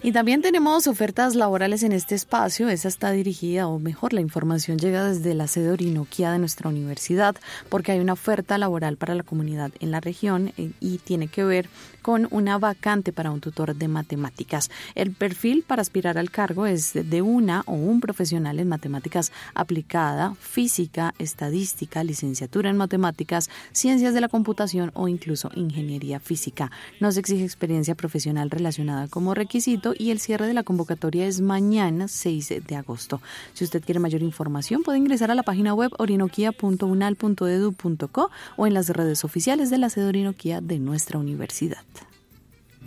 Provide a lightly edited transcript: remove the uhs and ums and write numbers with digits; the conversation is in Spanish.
Y también tenemos ofertas laborales en este espacio. Esa está dirigida, o mejor, la información llega desde la sede Orinoquia de nuestra universidad, porque hay una oferta laboral para la comunidad en la región y tiene que ver con una vacante para un tutor de matemáticas. El perfil para aspirar al cargo es de una o un profesional en matemáticas aplicada, física, estadística, licenciatura en matemáticas, ciencias de la computación o incluso ingeniería física. No se exige experiencia profesional relacionada como requisito y el cierre de la convocatoria es mañana 6 de agosto. Si usted quiere mayor información puede ingresar a la página web orinoquia.unal.edu.co o en las redes oficiales de la sede Orinoquia de nuestra universidad.